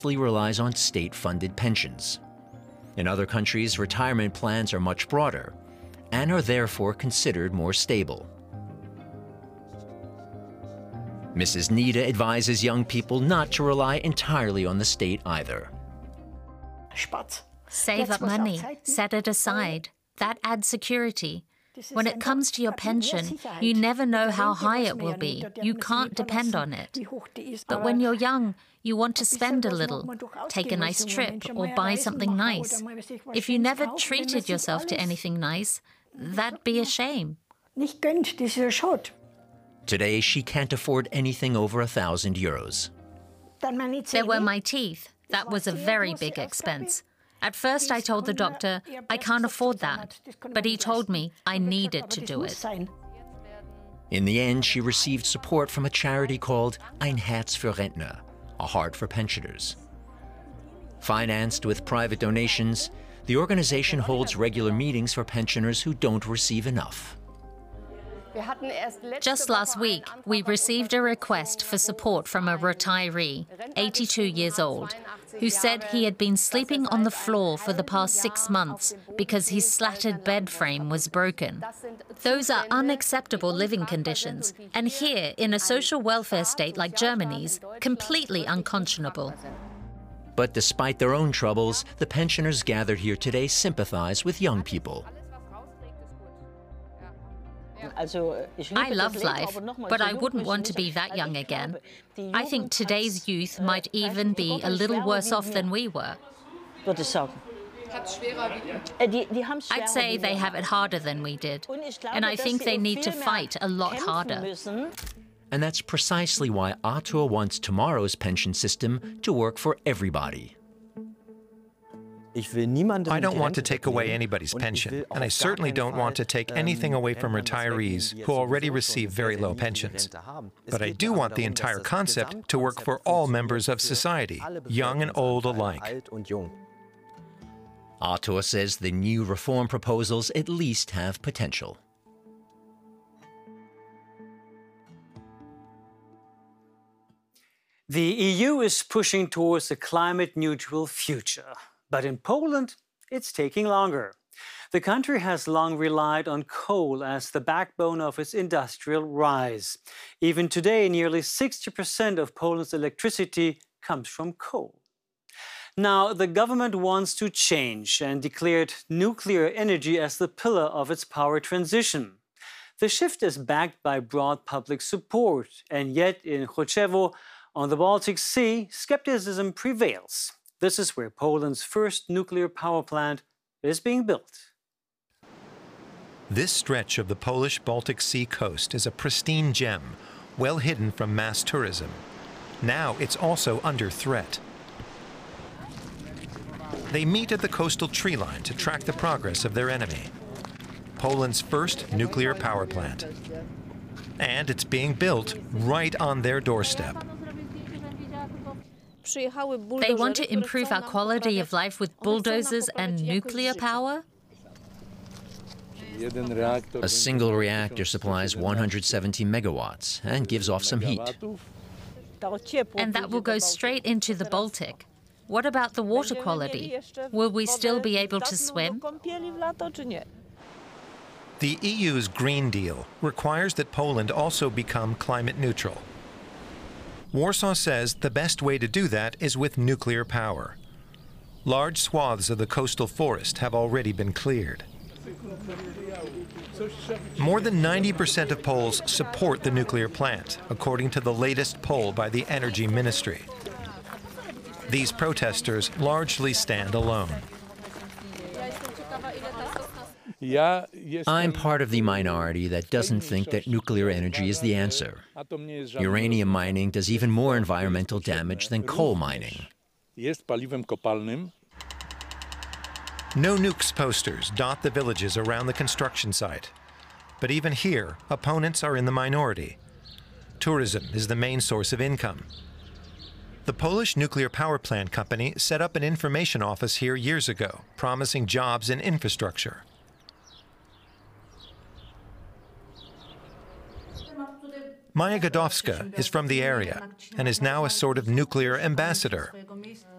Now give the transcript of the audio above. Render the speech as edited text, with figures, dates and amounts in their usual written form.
relies on state-funded pensions. In other countries, retirement plans are much broader and are therefore considered more stable. Mrs. Nida advises young people not to rely entirely on the state either. Save up money, set it aside. That adds security. When it comes to your pension, you never know how high it will be. You can't depend on it. But when you're young, you want to spend a little, take a nice trip, or buy something nice. If you never treated yourself to anything nice, that'd be a shame. Today, she can't afford anything over €1,000. There were my teeth. That was a very big expense. At first, I told the doctor, I can't afford that. But he told me I needed to do it. In the end, she received support from a charity called Ein Herz für Rentner, a heart for pensioners. Financed with private donations, the organization holds regular meetings for pensioners who don't receive enough. Just last week, we received a request for support from a retiree, 82 years old, who said he had been sleeping on the floor for the past 6 months because his slatted bed frame was broken. Those are unacceptable living conditions, and here, in a social welfare state like Germany's, completely unconscionable. But despite their own troubles, the pensioners gathered here today sympathize with young people. I love life, but I wouldn't want to be that young again. I think today's youth might even be a little worse off than we were. I'd say they have it harder than we did, and I think they need to fight a lot harder. And that's precisely why Arthur wants tomorrow's pension system to work for everybody. I don't want to take away anybody's pension, and I certainly don't want to take anything away from retirees who already receive very low pensions. But I do want the entire concept to work for all members of society, young and old alike. Arthur says the new reform proposals at least have potential. The EU is pushing towards a climate-neutral future. But in Poland, it's taking longer. The country has long relied on coal as the backbone of its industrial rise. Even today, nearly 60% of Poland's electricity comes from coal. Now, the government wants to change and declared nuclear energy as the pillar of its power transition. The shift is backed by broad public support, and yet in Choczewo, on the Baltic Sea, skepticism prevails. This is where Poland's first nuclear power plant is being built. This stretch of the Polish Baltic Sea coast is a pristine gem, well hidden from mass tourism. Now it's also under threat. They meet at the coastal tree line to track the progress of their enemy, Poland's first nuclear power plant. And it's being built right on their doorstep. They want to improve our quality of life with bulldozers and nuclear power? A single reactor supplies 170 megawatts and gives off some heat. And that will go straight into the Baltic. What about the water quality? Will we still be able to swim? The EU's Green Deal requires that Poland also become climate neutral. Warsaw says the best way to do that is with nuclear power. Large swaths of the coastal forest have already been cleared. More than 90% of Poles support the nuclear plant, according to the latest poll by the Energy Ministry. These protesters largely stand alone. I'm part of the minority that doesn't think that nuclear energy is the answer. Uranium mining does even more environmental damage than coal mining. No nukes posters dot the villages around the construction site. But even here, opponents are in the minority. Tourism is the main source of income. The Polish nuclear power plant company set up an information office here years ago, promising jobs and infrastructure. Maya Godowska is from the area and is now a sort of nuclear ambassador.